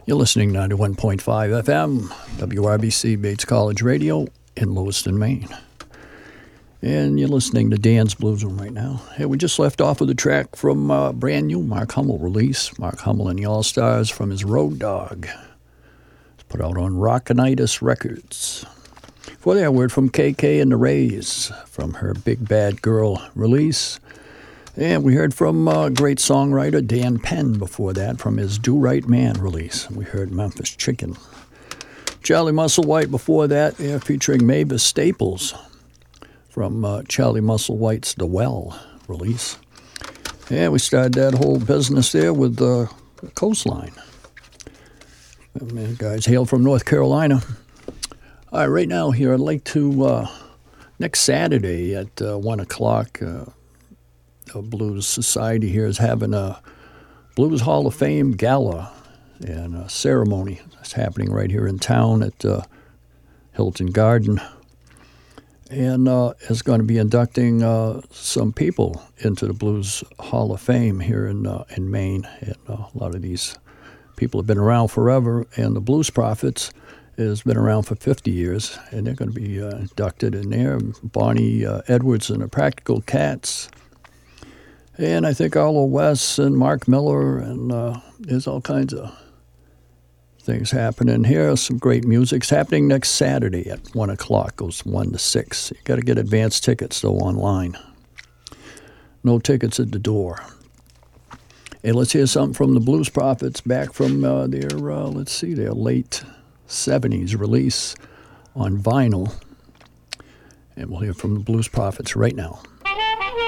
You're listening to 91.5 FM, WRBC Bates College Radio in Lewiston, Maine. And you're listening to Dan's Blues Room right now. Hey, we just left off with a track from a brand new Mark Hummel release. Mark Hummel and the All-Stars from his Road Dog. It's put out on Rockinitis Records. Before that, word from KK and the Rays from her Big Bad Girl release. And we heard from great songwriter Dan Penn before that from his Do Right Man release. We heard Memphis Chicken. Charlie Musselwhite before that, featuring Mavis Staples from Charlie Musselwhite's The Well release. And we started that whole business there with Coastline. And guys hail from North Carolina. All right, right now here I'd like to, next Saturday at 1 o'clock, Blues Society here is having a Blues Hall of Fame gala and a ceremony. It's happening right here in town at Hilton Garden. And is going to be inducting some people into the Blues Hall of Fame here in Maine. And a lot of these people have been around forever, and the Blues Prophets has been around for 50 years, and they're going to be inducted in there. Bonnie Edwards and the Practical Cats. And I think Arlo West and Mark Miller, and there's all kinds of things happening here. Some great music. It's happening next Saturday at 1 o'clock. Goes 1 to 6. You got to get advance tickets, though, online. No tickets at the door. Hey, let's hear something from the Blues Prophets back from their late 70s release on vinyl. And we'll hear from the Blues Prophets right now.